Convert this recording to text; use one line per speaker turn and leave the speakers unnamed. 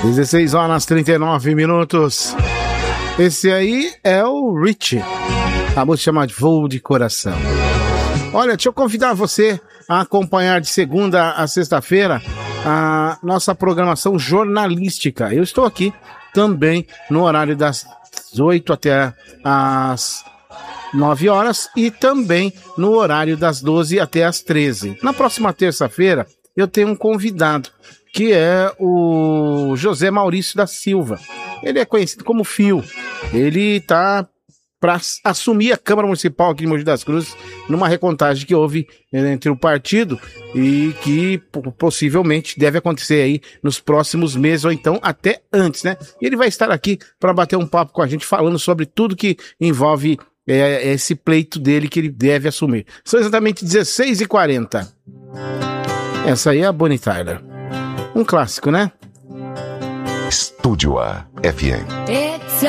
16h39. Esse aí é o Rich. A música chama de Voo de Coração. Olha, deixa eu convidar você a acompanhar de segunda a sexta-feira a nossa programação jornalística. Eu estou aqui também no horário das 8 até as 9 horas e também no horário das 12 até as 13. Na próxima terça-feira eu tenho um convidado, que é o José Maurício da Silva. Ele é conhecido como Fio. Ele está para assumir a Câmara Municipal aqui de Mogi das Cruzes numa recontagem que houve entre o partido e que possivelmente deve acontecer aí nos próximos meses ou então até antes, né? E ele vai estar aqui para bater um papo com a gente falando sobre tudo que envolve esse pleito dele que ele deve assumir. São exatamente 16h40. Essa aí é a Bonnie Tyler. Um clássico, né?
Estúdio A FM.